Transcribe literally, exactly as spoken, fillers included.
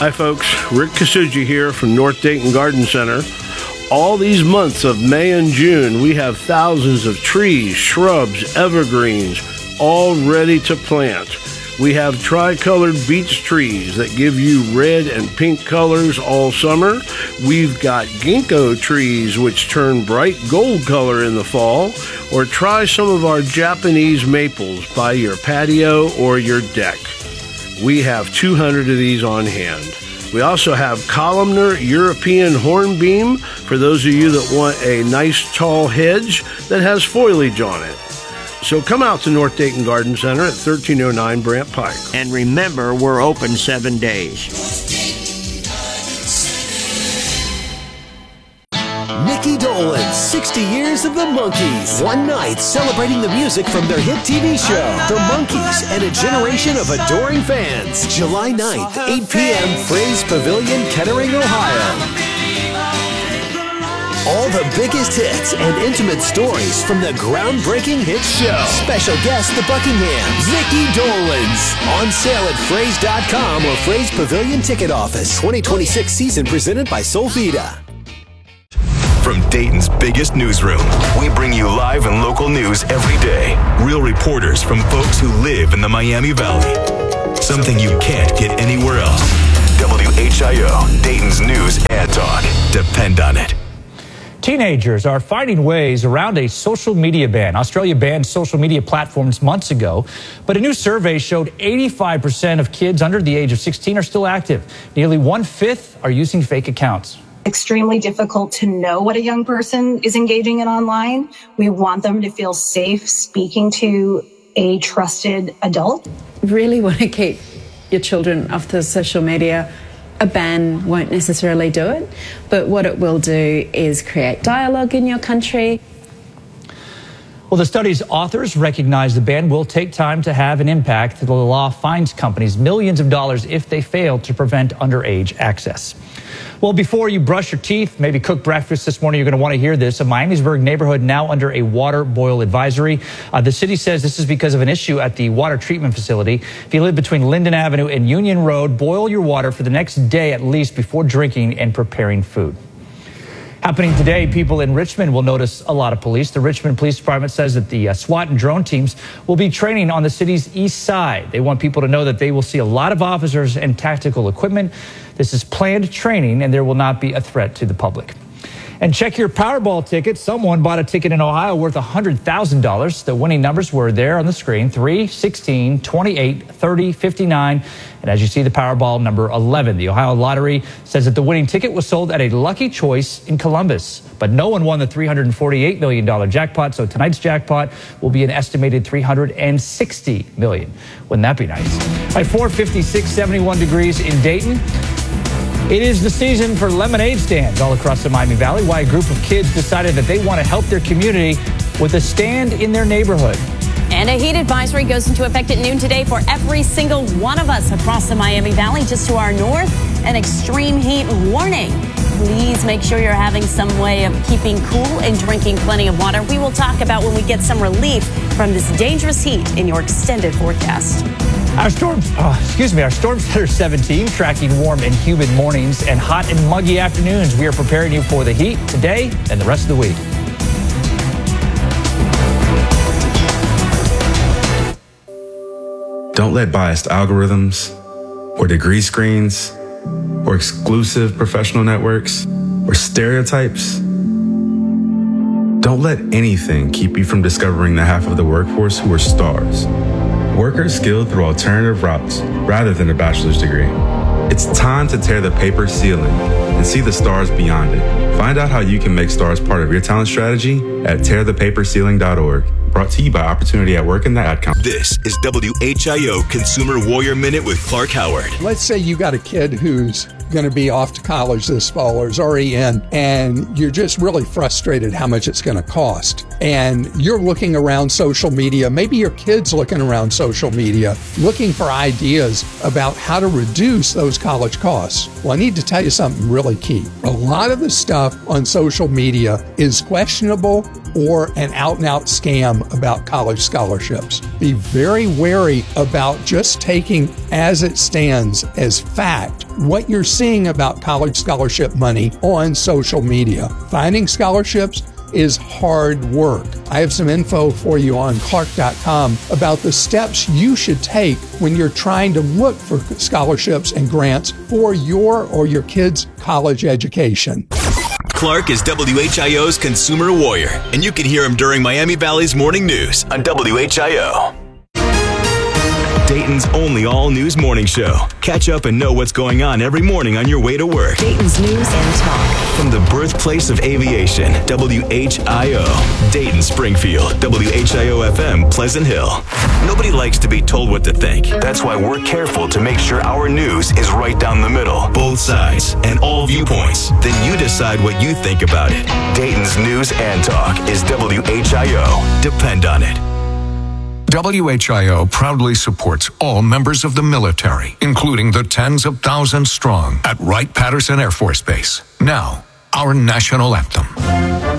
Hi folks, Rick Kasuji here from North Dayton Garden Center. All these months of May and June, we have thousands of trees, shrubs, evergreens, all ready to plant. We have tricolored beech trees that give you red and pink colors all summer. We've got ginkgo trees which turn bright gold color in the fall. Or try some of our Japanese maples by your patio or your deck. We have two hundred of these on hand. We also have columnar European hornbeam for those of you that want a nice tall hedge that has foliage on it. So come out to North Dayton Garden Center at thirteen oh nine Brant Pike. And remember, we're open seven days. Mickey Dolenz, sixty years of the Monkees. One night celebrating the music from their hit T V show, The Monkees, and a generation of adoring fans. July ninth, eight p.m., Fraze Pavilion, Kettering, Ohio. All the biggest hits and intimate stories from the groundbreaking hit show. Special guest, the Buckinghams, Mickey Dolenz. On sale at Fraze dot com or Fraze Pavilion Ticket Office. twenty twenty-six season presented by Solvita. From Dayton's biggest newsroom, we bring you live and local news every day. Real reporters from folks who live in the Miami Valley. Something you can't get anywhere else. W H I O, Dayton's news and talk. Depend on it. Teenagers are finding ways around a social media ban. Australia banned social media platforms months ago, but a new survey showed eighty-five percent of kids under the age of sixteen are still active. Nearly one-fifth are using fake accounts. Extremely difficult to know what a young person is engaging in online. We want them to feel safe speaking to a trusted adult. Really want to keep your children off the social media. A ban won't necessarily do it, but what it will do is create dialogue in your country. Well, the study's authors recognize the ban will take time to have an impact. The law fines companies millions of dollars if they fail to prevent underage access. Well, before you brush your teeth, maybe cook breakfast this morning, you're going to want to hear this. A Miamisburg neighborhood now under a water boil advisory. Uh, the city says this is because of an issue at the water treatment facility. If you live between Linden Avenue and Union Road, boil your water for the next day at least before drinking and preparing food. Happening today, people in Richmond will notice a lot of police. The Richmond Police Department says that the uh, SWAT and drone teams will be training on the city's east side. They want people to know that they will see a lot of officers and tactical equipment. This is planned training, and there will not be a threat to the public. And check your Powerball ticket. Someone bought a ticket in Ohio worth one hundred thousand dollars. The winning numbers were there on the screen, three, sixteen, twenty-eight, thirty, fifty-nine, and as you see, the Powerball number eleven. The Ohio Lottery says that the winning ticket was sold at a Lucky Choice in Columbus, but no one won the three hundred forty-eight million dollars jackpot, so tonight's jackpot will be an estimated three hundred sixty million dollars. Wouldn't that be nice? All right, four fifty-six, seventy-one degrees in Dayton. It is the season for lemonade stands all across the Miami Valley. Why a group of kids decided that they want to help their community with a stand in their neighborhood. And a heat advisory goes into effect at noon today for every single one of us across the Miami Valley. Just to our north, an extreme heat warning. Please make sure you're having some way of keeping cool and drinking plenty of water. We will talk about when we get some relief from this dangerous heat in your extended forecast. Our storm, oh, excuse me, our Storm Center seventeen tracking warm and humid mornings and hot and muggy afternoons. We are preparing you for the heat today and the rest of the week. Don't let biased algorithms or degree screens or exclusive professional networks or stereotypes. Don't let anything keep you from discovering the half of the workforce who are stars. Workers skilled through alternative routes rather than a bachelor's degree. It's time to tear the paper ceiling and see the stars beyond it. Find out how you can make stars part of your talent strategy at tear the paper ceiling dot org. Brought to you by Opportunity at Work and the Ad Council. This is W H I O Consumer Warrior Minute with Clark Howard. Let's say you got a kid who's going to be off to college this fall or is already in, and you're just really frustrated how much it's going to cost. And you're looking around social media, maybe your kid's looking around social media, looking for ideas about how to reduce those college costs. Well, I need to tell you something really key. A lot of the stuff on social media is questionable or an out-and-out scam about college scholarships. Be very wary about just taking as it stands as fact what you're seeing about college scholarship money on social media. Finding scholarships is hard work. I have some info for you on Clark dot com about the steps you should take when you're trying to look for scholarships and grants for your or your kids' college education. Clark is W H I O's consumer warrior, and you can hear him during Miami Valley's morning news on W H I O. Dayton's only all-news morning show. Catch up and know what's going on every morning on your way to work. Dayton's News and Talk. From the birthplace of aviation, W H I O. Dayton, Springfield, W H I O F M, Pleasant Hill. Nobody likes to be told what to think. That's why we're careful to make sure our news is right down the middle. Both sides and all viewpoints. Then you decide what you think about it. Dayton's News and Talk is W H I O. Depend on it. W H I O proudly supports all members of the military, including the tens of thousands strong at Wright-Patterson Air Force Base. Now, our national anthem.